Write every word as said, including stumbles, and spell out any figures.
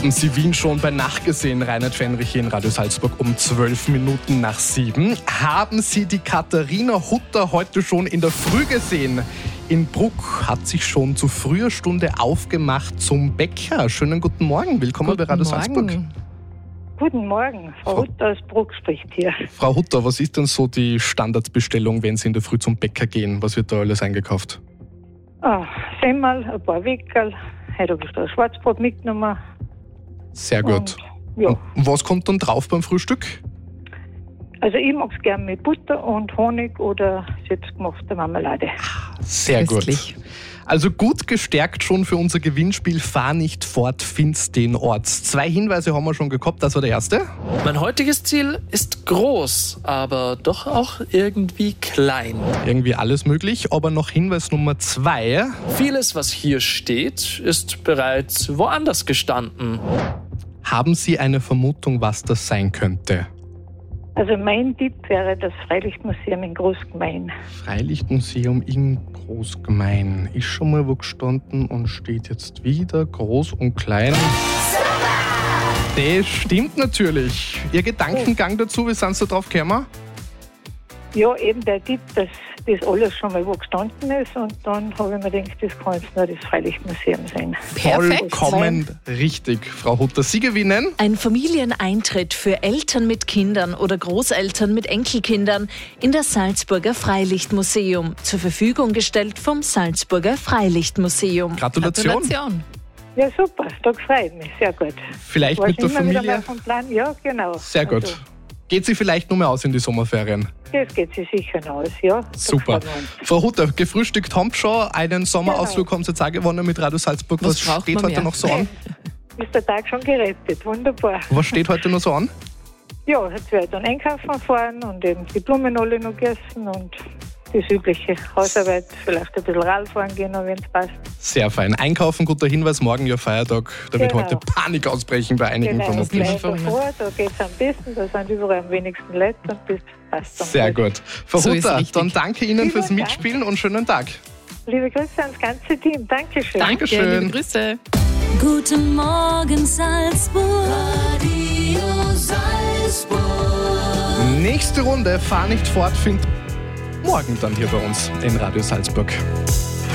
Haben Sie Wien schon bei Nacht gesehen? Reinhard Fenrich in Radio Salzburg um zwölf Minuten nach sieben. Haben Sie die Katharina Hutter heute schon in der Früh gesehen? In Bruck hat sich schon zu früher Stunde aufgemacht zum Bäcker. Schönen guten Morgen, willkommen Guten bei Radio Morgen. Salzburg. Guten Morgen, Frau, Frau Hutter aus Bruck spricht hier. Frau Hutter, was ist denn so die Standardbestellung, wenn Sie in der Früh zum Bäcker gehen? Was wird da alles eingekauft? Ah, Semmel, ein paar Wickel, heute habe ich da ein Schwarzbrot mitgenommen. Sehr gut. Und, ja, Und was kommt dann drauf beim Frühstück? also ich mag es gerne mit Butter und Honig oder selbstgemachte Marmelade. Sehr Köstlich. gut. Also gut gestärkt schon für unser Gewinnspiel Fahr nicht fort, find's den Ort. Zwei Hinweise haben wir schon gehabt, das war der erste. Mein heutiges Ziel ist groß, aber doch auch irgendwie klein. Irgendwie alles möglich, aber noch Hinweis Nummer zwei. Vieles, was hier steht, ist bereits woanders gestanden. Haben Sie eine Vermutung, was das sein könnte? Also mein Tipp wäre das Freilichtmuseum in Großgemein. Freilichtmuseum in Großgemein. Ist schon mal wo gestanden und steht jetzt wieder groß und klein. Das stimmt natürlich. Ihr Gedankengang dazu, wie sind Sie drauf gekommen? Ja, eben der Tipp, dass das alles schon mal wo gestanden ist und dann habe ich mir gedacht, das kann jetzt nur das Freilichtmuseum sein. Perfekt. Vollkommen richtig, Frau Hutter. Sie gewinnen Ein Familieneintritt für Eltern mit Kindern oder Großeltern mit Enkelkindern in das Salzburger Freilichtmuseum. Zur Verfügung gestellt vom Salzburger Freilichtmuseum. Gratulation. Gratulation. Ja, super, da freut mich, sehr gut. Vielleicht War mit der immer wieder Familie. mal vom Plan? Ja, genau. Sehr gut. Also, Geht sie vielleicht nur mehr aus in die Sommerferien? das geht sich sicher noch aus, ja. Da Super. freuen wir uns. Frau Hutter, gefrühstückt haben Sie schon. Einen Sommerausflug Genau. haben Sie jetzt auch gewonnen mit Radio Salzburg. Was Was, braucht steht man heute mehr? noch so an? Ist der Tag schon gerettet, wunderbar. Was steht heute noch so an? Ja, jetzt werde ich dann einkaufen fahren und eben die Blumen alle noch gegessen und das übliche Hausarbeit, vielleicht ein bisschen Radfahren gehen, wenn es passt. Sehr fein. Einkaufen, guter Hinweis, morgen ja Feiertag. Da wird Genau. heute Panik ausbrechen bei einigen Genau, das vermutlich. gleich davor, da geht es am besten, da sind überall am wenigsten Leute und das passt dann. Sehr gut. Frau So ist Hutter, richtig. dann danke Ihnen Vielen fürs Dank. Mitspielen und schönen Tag. Liebe Grüße ans ganze Team, Dankeschön. Danke, Dankeschön. liebe Grüße. Guten Morgen Salzburg. Radio Salzburg. Nächste Runde, Fahr nicht fort, findet morgen dann hier bei uns in Radio Salzburg.